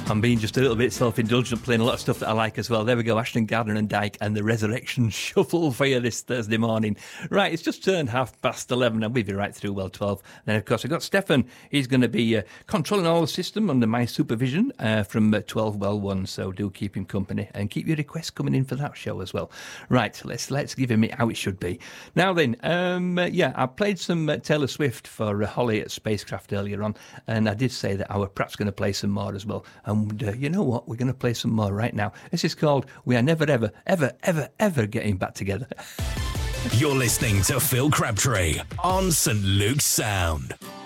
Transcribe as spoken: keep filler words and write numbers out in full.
I'm being just a little bit self-indulgent, playing a lot of stuff that I like as well. There we go, Ashton Gardner and Dyke and the Resurrection Shuffle for you this Thursday morning. Right, it's just turned half past eleven and we'll be right through well twelve. And then, of course, I've got Stefan. He's going to be uh, controlling all the system under my supervision uh, from uh, twelve well one, so do keep him company and keep your requests coming in for that show as well. Right, let's let's give him it how it should be. Now then, um, uh, yeah, I played some uh, Taylor Swift for uh, Holly at Spacecraft earlier on, and I did say that I were perhaps going to play some more as well. And uh, you know what? We're going to play some more right now. This is called We Are Never, Ever, Ever, Ever, Ever Getting Back Together. You're listening to Phil Crabtree on Saint Luke's Sound.